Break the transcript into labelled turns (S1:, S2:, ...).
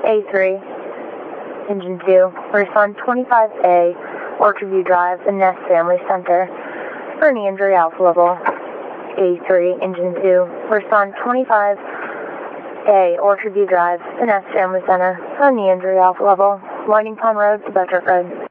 S1: A3, Engine 2, respond 25A, Orchardview Drive, the Nest Family Center, for an injury alpha level. A3, Engine 2, respond 25A, Orchardview Drive, the Nest Family Center, for an injury alpha level, Winding Pond Road to Bedford Road.